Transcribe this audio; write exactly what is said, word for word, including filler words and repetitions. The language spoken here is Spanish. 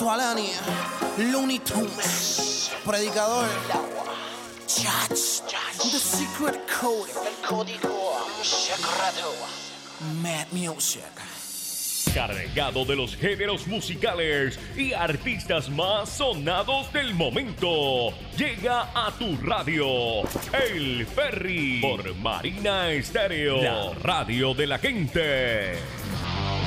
Valeni, Looney Tunes, Predicador, Chach, The Secret Code, el código secreto, Mad Music. Cargado de los géneros musicales y artistas más sonados del momento. Llega a tu radio El Ferry por Marina Estéreo, la radio de la gente.